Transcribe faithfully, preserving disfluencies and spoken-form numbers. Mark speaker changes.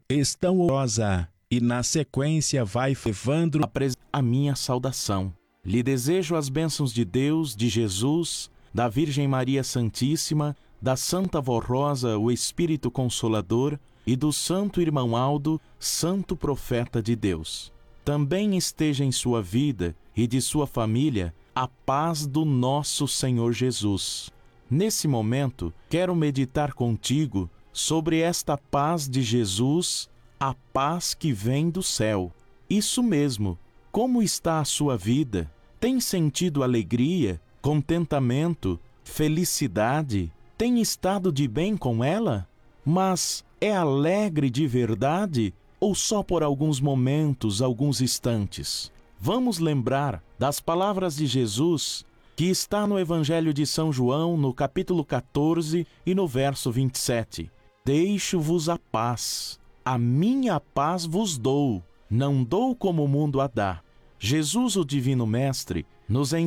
Speaker 1: estão rosa e na sequência vai Evandro
Speaker 2: a minha saudação. Lhe desejo as bênçãos de Deus, de Jesus, da Virgem Maria Santíssima, da Santa Vó Rosa, o Espírito Consolador, e do Santo Irmão Aldo, Santo Profeta de Deus. Também esteja em sua vida e de sua família a paz do nosso Senhor Jesus. Nesse momento, quero meditar contigo sobre esta paz de Jesus, a paz que vem do céu. Isso mesmo. Como está a sua vida? Tem sentido alegria, contentamento, felicidade? Tem estado de bem com ela? Mas é alegre de verdade ou só por alguns momentos, alguns instantes? Vamos lembrar das palavras de Jesus que está no Evangelho de São João, no capítulo quatorze e no verso vinte e sete. Deixo-vos a paz, a minha paz vos dou, não dou como o mundo a dá. Jesus, o Divino Mestre, nos ensina